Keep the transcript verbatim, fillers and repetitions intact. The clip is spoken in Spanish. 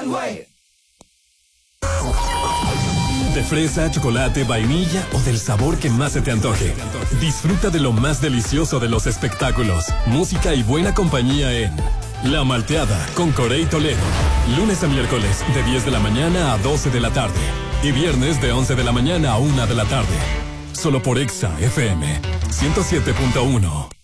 Way. De fresa, chocolate, vainilla o del sabor que más se te antoje. Disfruta de lo más delicioso de los espectáculos, música y buena compañía en La Malteada con Corey Toledo. Lunes a miércoles de diez de la mañana a doce de la tarde. Y viernes de once de la mañana a una de la tarde. Solo por Exa F M ciento siete punto uno.